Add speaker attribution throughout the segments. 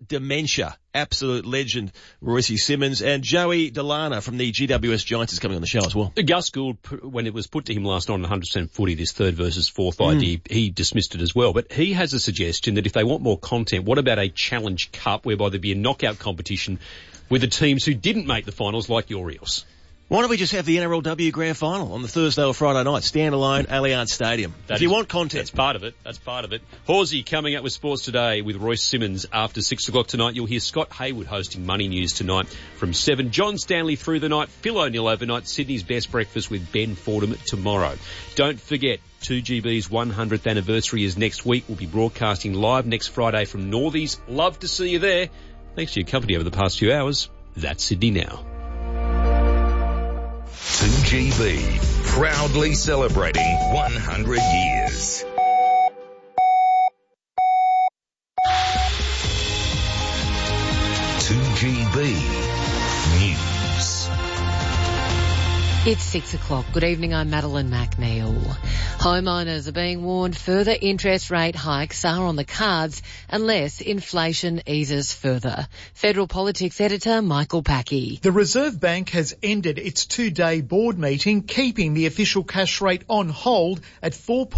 Speaker 1: dementia. Absolute legend, Royce Simmons. And Joey Delana from the GWS Giants is coming on the show as well.
Speaker 2: Gus Gould, when it was put to him last night on 100% footy, this third versus fourth idea, he dismissed it as well. But he has a suggestion that if they want more content, what about a Challenge Cup whereby there'd be a knockout competition with the teams who didn't make the finals like your Eels?
Speaker 1: Why don't we just have the NRLW Grand Final on the Thursday or Friday night, standalone, Allianz Stadium? If you want content.
Speaker 2: That's part of it. Horsey coming up with Sports Today with Royce Simmons after 6 o'clock tonight. You'll hear Scott Hayward hosting Money News tonight from 7. John Stanley through the night. Phil O'Neill overnight. Sydney's Best Breakfast with Ben Fordham tomorrow. Don't forget, 2GB's 100th anniversary is next week. We'll be broadcasting live next Friday from Northies. Love to see you there. Thanks for your company over the past few hours. That's Sydney Now.
Speaker 3: 2GB, proudly celebrating 100 years. News.
Speaker 4: It's 6 o'clock. Good evening, I'm Madeline McNeil. Homeowners are being warned further interest rate hikes are on the cards unless inflation eases further. Federal Politics Editor Michael Packey.
Speaker 5: The Reserve Bank has ended its two-day board meeting, keeping the official cash rate on hold at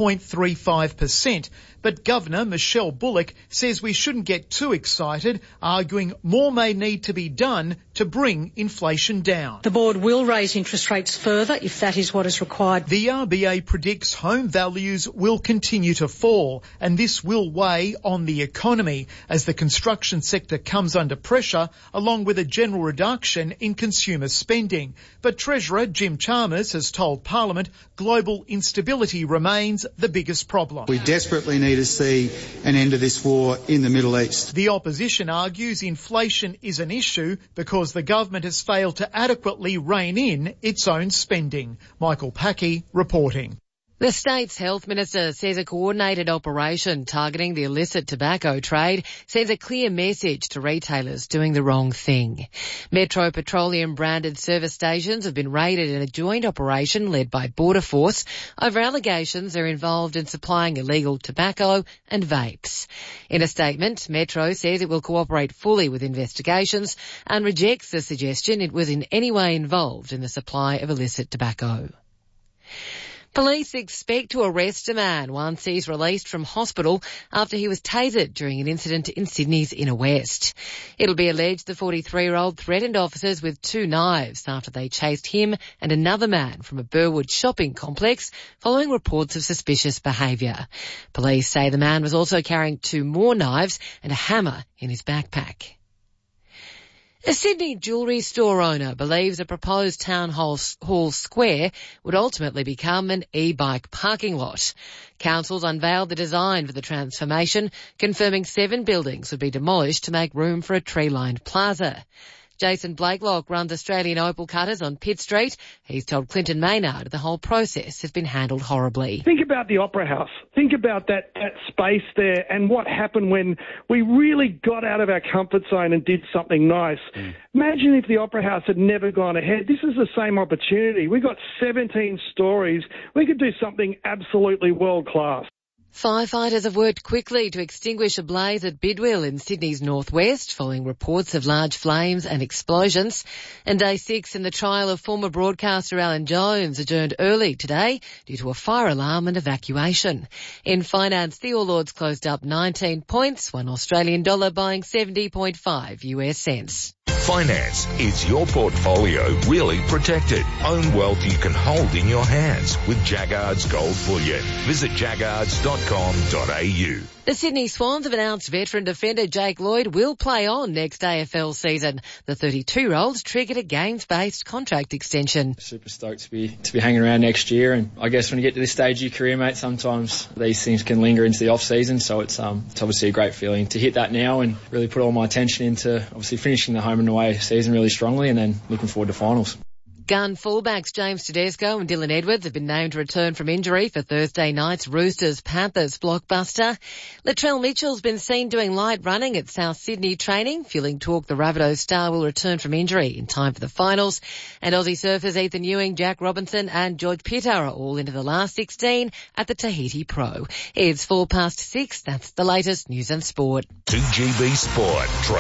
Speaker 5: 4.35%. But Governor Michelle Bullock says we shouldn't get too excited, arguing more may need to be done to bring inflation down.
Speaker 6: The board will raise interest rates further if that is what is required.
Speaker 5: The RBA predicts home values will continue to fall, and this will weigh on the economy as the construction sector comes under pressure, along with a general reduction in consumer spending. But Treasurer Jim Chalmers has told Parliament global instability remains the biggest problem.
Speaker 7: We desperately need to see an end to this war in the Middle East.
Speaker 5: The opposition argues inflation is an issue because the government has failed to adequately rein in its own spending. Michael Packey reporting.
Speaker 4: The state's health minister says a coordinated operation targeting the illicit tobacco trade sends a clear message to retailers doing the wrong thing. Metro Petroleum branded service stations have been raided in a joint operation led by Border Force over allegations they're involved in supplying illegal tobacco and vapes. In a statement, Metro says it will cooperate fully with investigations and rejects the suggestion it was in any way involved in the supply of illicit tobacco. Police expect to arrest a man once he's released from hospital after he was tasered during an incident in Sydney's Inner West. It'll be alleged the 43-year-old threatened officers with 2 knives after they chased him and another man from a Burwood shopping complex following reports of suspicious behaviour. Police say the man was also carrying 2 more knives and a hammer in his backpack. A Sydney jewellery store owner believes a proposed town hall square would ultimately become an e-bike parking lot. Councils unveiled the design for the transformation, confirming 7 buildings would be demolished to make room for a tree-lined plaza. Jason Blakelock runs Australian Opal Cutters on Pitt Street. He's told Clinton Maynard the whole process has been handled horribly.
Speaker 8: Think about the Opera House. Think about that space there and what happened when we really got out of our comfort zone and did something nice. Imagine if the Opera House had never gone ahead. This is the same opportunity. We've got 17 stories. We could do something absolutely world-class.
Speaker 4: Firefighters have worked quickly to extinguish a blaze at Bidwell in Sydney's northwest following reports of large flames and explosions. And day 6 in the trial of former broadcaster Alan Jones adjourned early today due to a fire alarm and evacuation. In finance, the All Ords closed up 19 points, $1 Australian dollar buying 70.5 US cents.
Speaker 3: Finance is your portfolio really protected. Own wealth you can hold in your hands with Jaggards Gold Bullion. Visit jaggards.com.au.
Speaker 4: The Sydney Swans have announced veteran defender Jake Lloyd will play on next AFL season. The 32-year-old triggered a games-based contract extension.
Speaker 9: Super stoked to be hanging around next year, and I guess when you get to this stage of your career, mate, sometimes these things can linger into the off-season, so it's obviously a great feeling to hit that now and really put all my attention into obviously finishing the home and away season really strongly and then looking forward to finals.
Speaker 4: Gun fullbacks James Tedesco and Dylan Edwards have been named to return from injury for Thursday night's Roosters-Panthers blockbuster. Latrell Mitchell's been seen doing light running at South Sydney training, fueling talk the Rabbitohs star will return from injury in time for the finals. And Aussie surfers Ethan Ewing, Jack Robinson and George Pitter are all into the last 16 at the Tahiti Pro. It's 6:04. That's the latest news and sport.
Speaker 3: 2GB Sport.